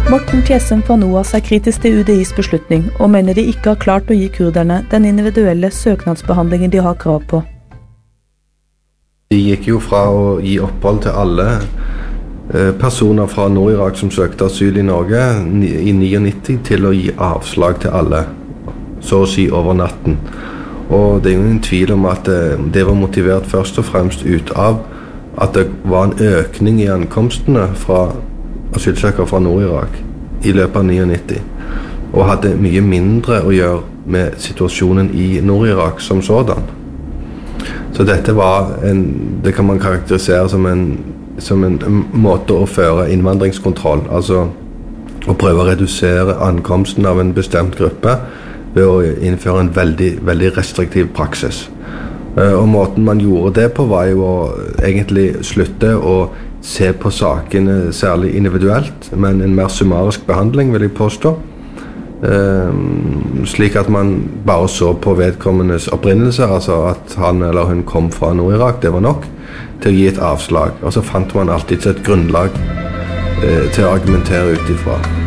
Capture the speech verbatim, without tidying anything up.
Morten Tjessem fra NOAS er kritisk til U D I's beslutning, og mener de ikke har klart å gi kurderne den individuelle søknadsbehandlingen de har krav på. De gikk jo fra å gi opphold til alle personer fra Nord-Irak som søkte asyl i Norge i nittionio til å gi avslag til alle, så å si over natten. Og det er jo ingen tvil om at det var motivert først og fremst ut av at det var en økning i ankomstene fra asylsøkere fra Nord-Irak i løpet av nittionio, og hadde mye mindre å gjøre med situasjonen i Nord-Irak som sådan. Så dette var en, det kan man karakterisere som en, som en måte å føre innvandringskontroll, altså å prøve å redusere ankomsten av en bestemt gruppe ved å innføre en veldig, veldig restriktiv praksis. Og måten man gjorde det på var jo å egentlig slutte å se på sakene særlig individuelt, men en mer summarisk behandling, vil jeg påstå. Um, slik at man bare så på vedkommendes opprinnelse, altså at han eller hun kom fra Nord-Irak, det var nok, til å gi et avslag. Og så fant man alltid et grunnlag uh, til å argumentere ut ifra.